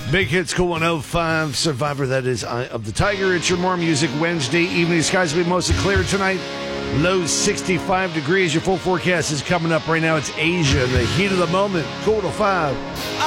Big Hits Cool 105 Survivor, that is Eye of the Tiger. It's your More Music Wednesday evening. Skies will be mostly clear tonight. Low 65 degrees. Your full forecast is coming up right now. It's Asia, the heat of the moment. Cool to 5.